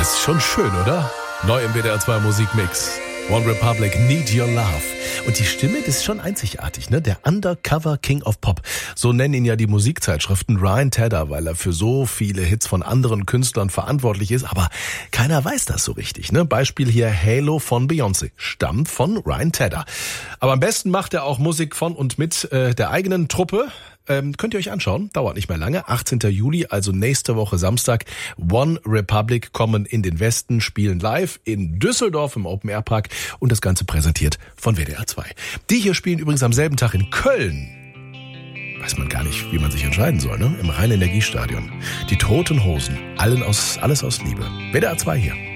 ist schon schön, oder? Neu im WDR 2 Musikmix. One Republic, Need Your Love. Und die Stimme, das ist schon einzigartig, ne? Der Undercover King of Pop. So nennen ihn ja die Musikzeitschriften, Ryan Tedder, weil er für so viele Hits von anderen Künstlern verantwortlich ist. Aber keiner weiß das so richtig, ne? Beispiel hier Halo von Beyoncé. Stammt von Ryan Tedder. Aber am besten macht er auch Musik von und mit der eigenen Truppe. Könnt ihr euch anschauen, dauert nicht mehr lange. 18. Juli, also nächste Woche Samstag. One Republic kommen in den Westen, spielen live in Düsseldorf im Open Air Park und das Ganze präsentiert von WDR 2. Die hier spielen übrigens am selben Tag in Köln. Weiß man gar nicht, wie man sich entscheiden soll, ne? Im Rhein-Energiestadion. Die Toten Hosen, alles aus Liebe. WDR 2 hier.